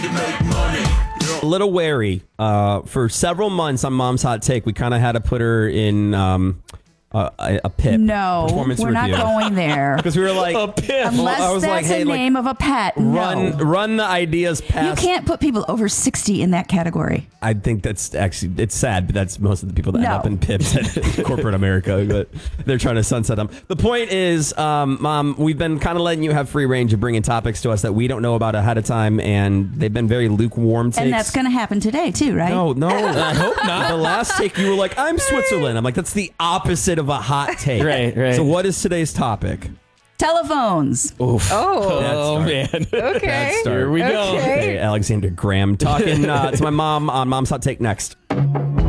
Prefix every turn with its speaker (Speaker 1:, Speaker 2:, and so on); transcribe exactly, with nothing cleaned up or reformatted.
Speaker 1: to make money.
Speaker 2: A little wary. Uh, for several months on Mom's Hot Take, we kind of had to put her in um, uh, a, a P I P.
Speaker 3: No,
Speaker 2: performance
Speaker 3: we're
Speaker 2: review.
Speaker 3: not going there.
Speaker 2: Because we were like,
Speaker 4: A P I P.
Speaker 3: Unless
Speaker 2: I was
Speaker 3: that's
Speaker 2: like, hey,
Speaker 3: the
Speaker 2: like,
Speaker 3: name of a pet.
Speaker 2: run,
Speaker 3: no.
Speaker 2: run the ideas
Speaker 3: You
Speaker 2: past.
Speaker 3: can't put people over sixty in that category.
Speaker 2: I think that's actually, it's sad, but that's most of the people that end
Speaker 3: No.
Speaker 2: up in P I Ps at corporate America. But they're trying to sunset them. The point is, um, Mom, we've been kind of letting you have free range of bringing topics to us that we don't know about ahead of time, and they've been very lukewarm takes.
Speaker 3: And that's going to happen today, too, right?
Speaker 2: No, no.
Speaker 4: I hope not.
Speaker 2: The last take, you were like, I'm Switzerland. I'm like, that's the opposite of a hot take.
Speaker 4: Right, right.
Speaker 2: So what is today's topic?
Speaker 3: Telephones.
Speaker 2: Oof.
Speaker 5: Oh.
Speaker 2: Bad
Speaker 4: Oh,
Speaker 2: start.
Speaker 4: man.
Speaker 5: Okay.
Speaker 2: Bad start.
Speaker 4: Here we go.
Speaker 5: Okay.
Speaker 2: Okay, Alexander Graham talking uh, to my mom on Mom's Hot Take next.